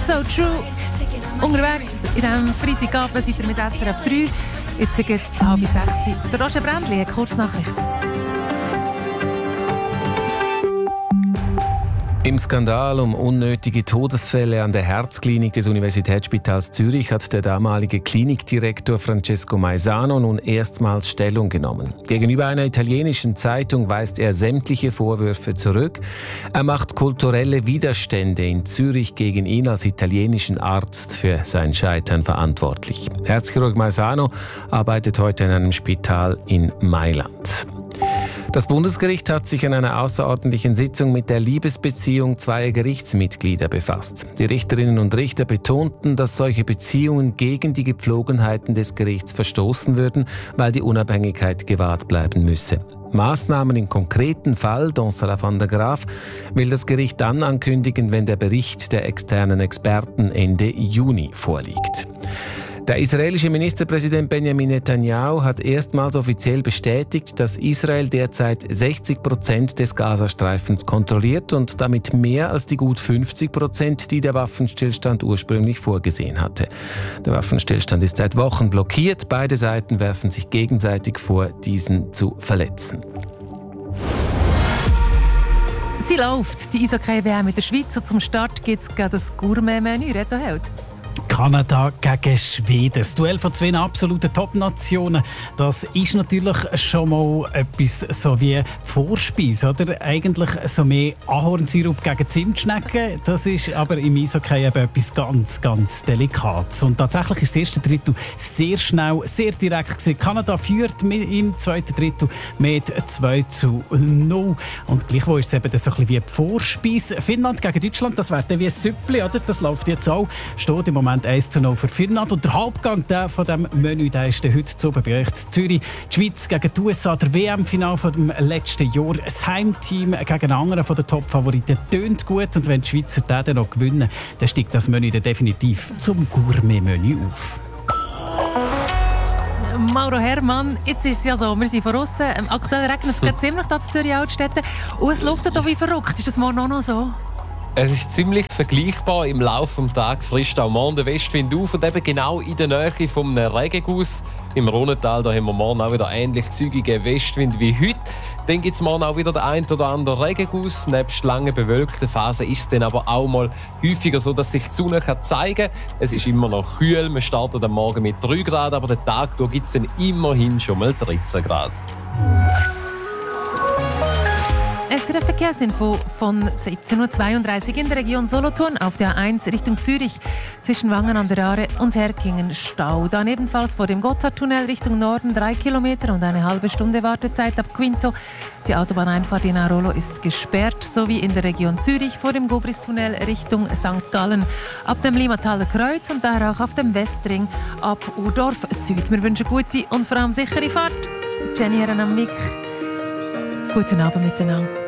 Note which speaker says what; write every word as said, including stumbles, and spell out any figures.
Speaker 1: So True. Unterwegs in diesem Freitagabend seid ihr mit S R F drei. Jetzt ist es halb sechs. Der Roger Brändli hat Kurznachricht.
Speaker 2: Im Skandal um unnötige Todesfälle an der Herzklinik des Universitätsspitals Zürich hat der damalige Klinikdirektor Francesco Maisano nun erstmals Stellung genommen. Gegenüber einer italienischen Zeitung weist er sämtliche Vorwürfe zurück. Er macht kulturelle Widerstände in Zürich gegen ihn als italienischen Arzt für sein Scheitern verantwortlich. Herzchirurg Maisano arbeitet heute in einem Spital in Mailand. Das Bundesgericht hat sich in einer außerordentlichen Sitzung mit der Liebesbeziehung zweier Gerichtsmitglieder befasst. Die Richterinnen und Richter betonten, dass solche Beziehungen gegen die Gepflogenheiten des Gerichts verstoßen würden, weil die Unabhängigkeit gewahrt bleiben müsse. Maßnahmen im konkreten Fall, Donsala van der Graaf, will das Gericht dann ankündigen, wenn der Bericht der externen Experten Ende Juni vorliegt. Der israelische Ministerpräsident Benjamin Netanyahu hat erstmals offiziell bestätigt, dass Israel derzeit sechzig Prozent des Gazastreifens kontrolliert und damit mehr als die gut fünfzig Prozent, die der Waffenstillstand ursprünglich vorgesehen hatte. Der Waffenstillstand ist seit Wochen blockiert. Beide Seiten werfen sich gegenseitig vor, diesen zu verletzen.
Speaker 1: Sie läuft, die Eishockey-W M mit der Schweiz. Und zum Start gibt es gerade das Gourmet-Menü. Reto Held.
Speaker 3: Kanada gegen Schweden. Das Duell von zwei absoluten Top-Nationen, das ist natürlich schon mal etwas so wie Vorspeise, oder? Eigentlich so mehr Ahornsirup gegen Zimtschnecken. Das ist aber im Eishockey eben etwas ganz, ganz Delikates. Und tatsächlich ist das erste Drittel sehr schnell, sehr direkt gewesen. Kanada führt im zweiten Drittel mit zwei zu null. Und gleichwohl ist es eben so ein bisschen wie die Vorspeise. Finnland gegen Deutschland, das wäre wie ein Süppli, oder? Das läuft jetzt auch. Steht im Moment eins zu null für Finnland. Und der Hauptgang der von diesem Menü, der ist heute zu oben bei euch in Zürich. Die Schweiz gegen die U S A, der W M-Final vom letzten Jahr. Ein Heimteam gegen einen anderen von den Top-Favoriten tönt gut. Und wenn die Schweizer den dann noch gewinnen, dann steigt das Menü dann definitiv zum Gourmet-Menü auf.
Speaker 1: Mauro Herrmann, jetzt ist es ja so, wir sind von außen. Ähm, aktuell regnet es gerade ziemlich da in Zürich Altstädte. Und es luftet hier wie verrückt. Ist das morgen auch noch so?
Speaker 4: Es ist ziemlich vergleichbar. Im Laufe des Tages frischt auch morgen der Westwind auf und eben genau in der Nähe vom Regenguss. Im Rhonental da haben wir morgen auch wieder ähnlich zügigen Westwind wie heute. Dann gibt es morgen auch wieder den ein oder anderen Regenguss. Nebst langen bewölkten Phasen ist es dann aber auch mal häufiger so, dass sich die Sonne zeigen kann. Es ist immer noch kühl. Wir starten am Morgen mit drei Grad, aber den Tag gibt es dann immerhin schon mal dreizehn Grad.
Speaker 1: S R F Verkehrsinfo von siebzehn Uhr zweiunddreißig in der Region Solothurn auf der A eins Richtung Zürich zwischen Wangen an der Aare und Herkingen Stau. Dann ebenfalls vor dem Gotthardtunnel Richtung Norden drei Kilometer und eine halbe Stunde Wartezeit ab Quinto. Die Autobahneinfahrt in Arolo ist gesperrt, sowie in der Region Zürich vor dem Gobristunnel Richtung Sankt Gallen ab dem Limataler Kreuz und daher auch auf dem Westring ab Urdorf Süd. Wir wünschen gute und vor allem sichere Fahrt. Jenny Herren am Mic. Guten Abend miteinander.